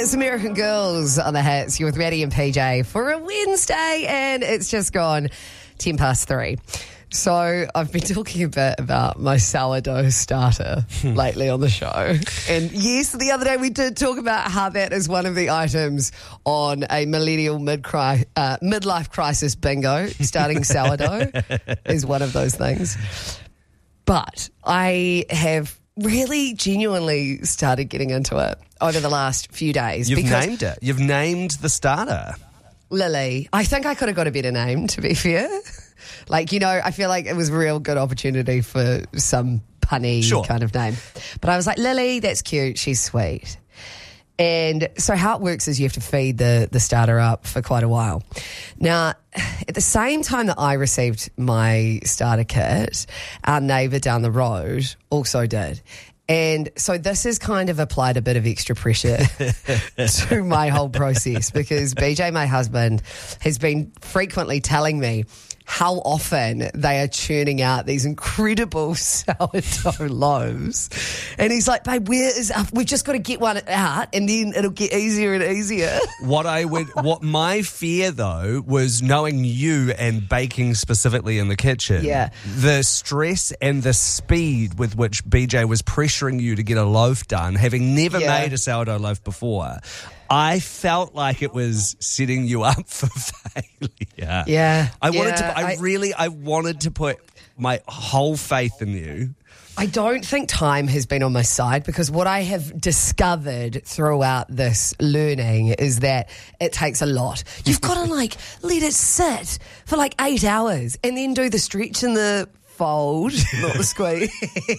It's American Girls on the Hits. You're with Maddie and PJ for a Wednesday, and it's just gone 10 past 3. So I've been talking a bit about my sourdough starter lately on the show. And yes, the other day we did talk about how that is one of the items on a millennial midlife crisis bingo. Starting sourdough is one of those things. But I have really genuinely started getting into it over the last few days. You've named it. You've named the starter. Lily. I think I could have got a better name, to be fair. Like, you know, I feel like it was a real good opportunity for some punny kind of name. But I was like, Lily, that's cute. She's sweet. And so how it works is you have to feed the starter up for quite a while. Now, at the same time that I received my starter kit, our neighbour down the road also did. And so this has kind of applied a bit of extra pressure to my whole process because BJ, my husband, has been frequently telling me how often they are churning out these incredible sourdough loaves. And he's like, babe, we've just got to get one out and then it'll get easier and easier. What my fear though was knowing you and baking specifically in the kitchen. Yeah. The stress and the speed with which BJ was pressuring you to get a loaf done, having never made a sourdough loaf before. I felt like it was setting you up for failure. Yeah. I wanted to put my whole faith in you. I don't think time has been on my side because what I have discovered throughout this learning is that it takes a lot. You've got to let it sit for 8 hours and then do the stretch and the fold, not the squeeze.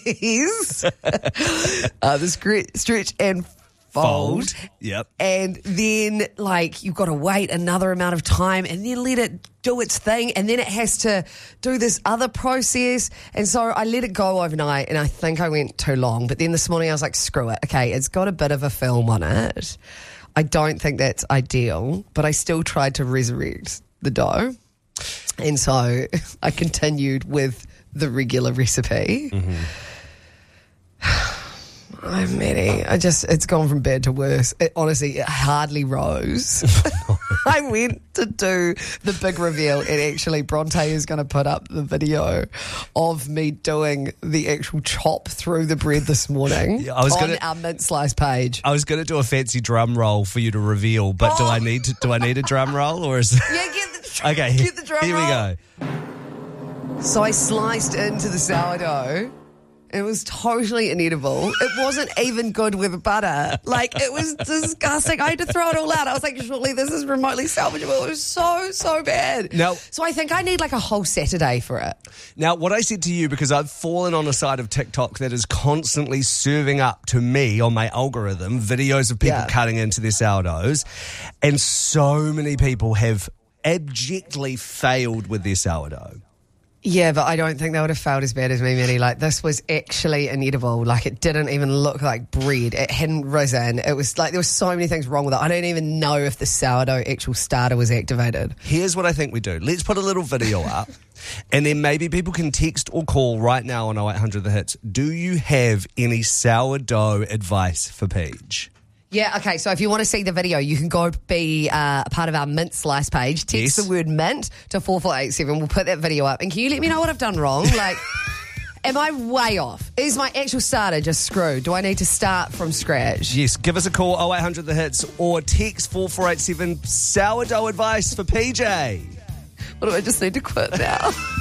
The stretch and fold. Yep. And then you've got to wait another amount of time and then let it do its thing and then it has to do this other process. And so I let it go overnight and I think I went too long. But then this morning I was like, screw it. Okay, it's got a bit of a film on it. I don't think that's ideal, but I still tried to resurrect the dough. And so I continued with the regular recipe. Mm-hmm. I'm Maddie. It's gone from bad to worse. It hardly rose. I went to do the big reveal and actually Bronte is going to put up the video of me doing the actual chop through the bread this morning on our mint slice page. I was going to do a fancy drum roll for you to reveal, but do I need a drum roll or is get the drum roll. Here we go. So I sliced into the sourdough. It was totally inedible. It wasn't even good with butter. It was disgusting. I had to throw it all out. I was like, surely this is remotely salvageable. It was so bad. So I think I need a whole Saturday for it. Now, what I said to you, because I've fallen on a side of TikTok that is constantly serving up to me on my algorithm videos of people cutting into their sourdoughs, and so many people have abjectly failed with their sourdough. Yeah, but I don't think they would have failed as bad as me, Maddie. This was actually inedible. It didn't even look like bread. It hadn't risen. It was there were so many things wrong with it. I don't even know if the sourdough actual starter was activated. Here's what I think we do. Let's put a little video up and then maybe people can text or call right now on 0800 The Hits. Do you have any sourdough advice for Peach? Yeah, okay, so if you want to see the video, you can go be a part of our Mint Slice page. Text the word Mint to 4487. We'll put that video up. And can you let me know what I've done wrong? Am I way off? Is my actual starter just screwed? Do I need to start from scratch? Yes, give us a call, 0800 The Hits, or text 4487, sourdough advice for PJ. What do I just need to quit now?